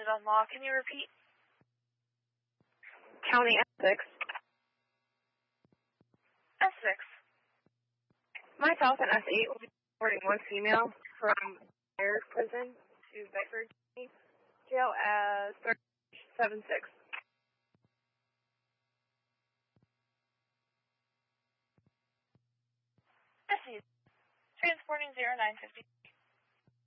digit on law. Can you repeat? County Essex. Essex. Myself and S8 will be reporting one female from Byard Prison to Bedford Jail as 3076. Proceed. Transporting 0950.